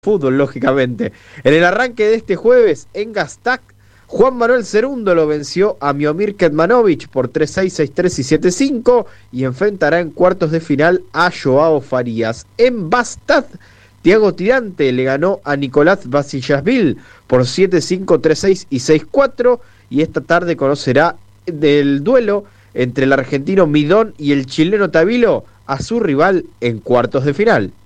fútbol, lógicamente. En el arranque de este jueves, en Gaztak, Juan Manuel Cerundo lo venció a Miomir Ketmanovic por 3-6, 6-3 y 7-5 y enfrentará en cuartos de final a Joao Farías. En Bastad, Thiago Tirante le ganó a Nicolás Basilashvili por 7-5, 3-6 y 6-4 y esta tarde conocerá del duelo entre el argentino Midón y el chileno Tavilo a su rival en cuartos de final.